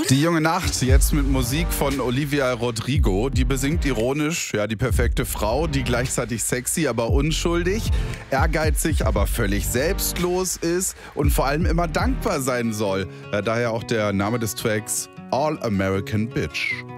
Die junge Nacht, jetzt mit Musik von Olivia Rodrigo. Die besingt ironisch, ja, die perfekte Frau, die gleichzeitig sexy, aber unschuldig, ehrgeizig, aber völlig selbstlos ist und vor allem immer dankbar sein soll. Daher auch der Name des Tracks All American Bitch.